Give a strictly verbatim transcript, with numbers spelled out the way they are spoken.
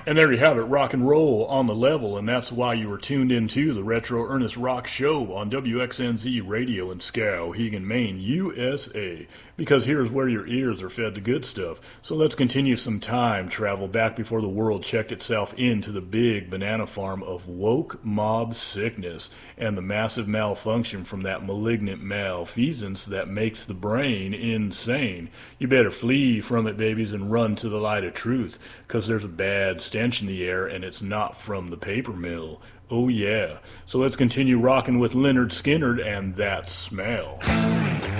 And there you have it, rock and roll on the level, and that's why you were tuned into the Retro Ernest Rock Show on W X N Z Radio in Skowhegan, Maine, U S A, because here's where your ears are fed the good stuff. So let's continue some time travel back before the world checked itself into the big banana farm of woke mob sickness and the massive malfunction from that malignant malfeasance that makes the brain insane. You better flee from it, babies, and run to the light of truth, because there's a bad stench in the air, and it's not from the paper mill. Oh yeah. So let's continue rocking with Lynyrd Skynyrd and That Smell.